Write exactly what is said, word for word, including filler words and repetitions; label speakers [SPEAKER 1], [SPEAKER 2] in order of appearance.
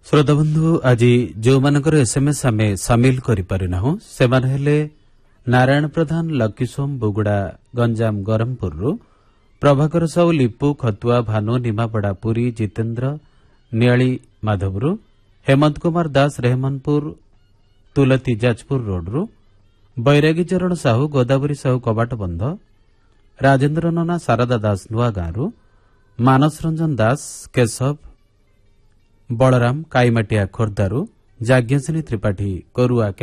[SPEAKER 1] ଶ୍ରୋତାବନ୍ଧୁ ଆଜି ଯେଉଁମାନଙ୍କର ଏସ୍ଏମ୍ଏସ୍ ଆମେ ସାମିଲ କରିପାରିନାହୁଁ ସେମାନେ ହେଲେ ନାରାୟଣ ପ୍ରଧାନ, ଲକିସୋମ ବୁଗୁଡା, ଗଞ୍ଜାମ ଗରମପୁରରୁ, ପ୍ରଭାକର ସାହୁ, ଲିପୁ ଖତୁଆ, ଭାନୁ ନିମାପଡ଼ା, ପୁରୀ, ଜିତେନ୍ଦ୍ର ନିଆଳି ମାଧବରୁ, ହେମନ୍ତ କୁମାର ଦାସ ରେହମାନପୁର ତୁଲତୀ ଯାଜପୁର ରୋଡରୁ, ବୈରାଗୀ ଚରଣ ସାହୁ, ଗୋଦାବରୀ ସାହୁ କବାଟ ବନ୍ଧ, ରାଜେନ୍ଦ୍ର ନନା ଶାରଦା ଦାସ ନୂଆଗାଁରୁ, ମାନସ ରଞ୍ଜନ ଦାସ କେଶବ ବଳରାମ କାଇମାଟିଆ ଖୋର୍ଦ୍ଧାରୁ, ଯାଜ୍ଞସେନୀ ତ୍ରିପାଠୀ କରୁଆ